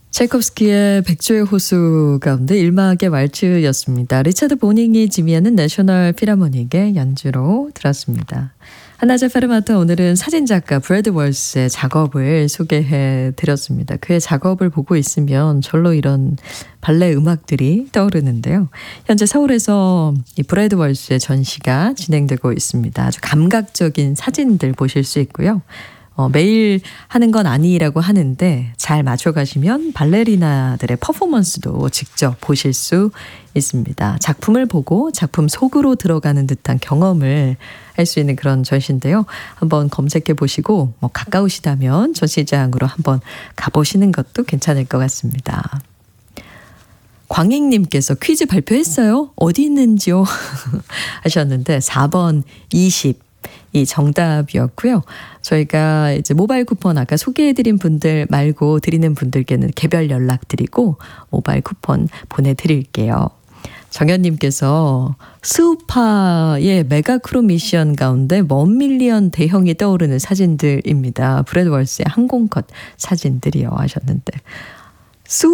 차이콥스키의 백조의 호수 가운데 1막의 왈츠였습니다. 리차드 보닝이 지휘하는 내셔널 필하모닉의 연주로 들었습니다. 한낮의 페르마트, 오늘은 사진작가 브래드 월스의 작업을 소개해 드렸습니다. 그의 작업을 보고 있으면 절로 이런 발레 음악들이 떠오르는데요. 현재 서울에서 이 브래드 월스의 전시가 진행되고 있습니다. 아주 감각적인 사진들 보실 수 있고요. 매일 하는 건 아니라고 하는데 잘 맞춰가시면 발레리나들의 퍼포먼스도 직접 보실 수 있습니다. 작품을 보고 작품 속으로 들어가는 듯한 경험을 할 수 있는 그런 전시인데요. 한번 검색해 보시고 가까우시다면 전시장으로 한번 가보시는 것도 괜찮을 것 같습니다. 광익님께서 퀴즈 발표했어요? 어디 있는지요? 하셨는데 4번 20. 이 정답이었고요. 저희가 이제 모바일 쿠폰 아까 소개해드린 분들 말고 드리는 분들께는 개별 연락드리고 모바일 쿠폰 보내드릴게요. 정현님께서 스우파의 메가크로 미션 가운데 1밀리언 대형이 떠오르는 사진들입니다. 브래드 월스의 항공컷 사진들이요 하셨는데